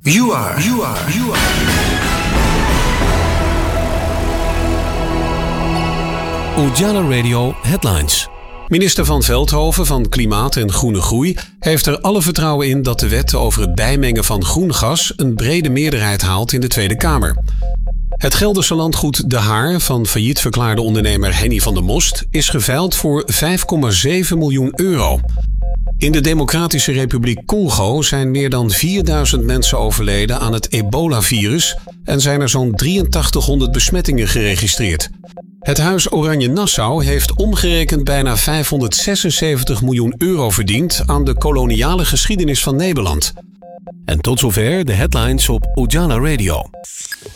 You are. Ujala Radio Headlines. Minister Van Veldhoven van Klimaat en Groene Groei heeft er alle vertrouwen in dat de wet over het bijmengen van groen gas een brede meerderheid haalt in de Tweede Kamer. Het Gelderse landgoed De Haar van failliet verklaarde ondernemer Henny van der Most is geveild voor €5,7 miljoen. In de Democratische Republiek Congo zijn meer dan 4000 mensen overleden aan het ebola-virus en zijn er zo'n 8300 besmettingen geregistreerd. Het Huis Oranje Nassau heeft omgerekend bijna €576 miljoen verdiend aan de koloniale geschiedenis van Nederland. En tot zover de headlines op Ujala Radio.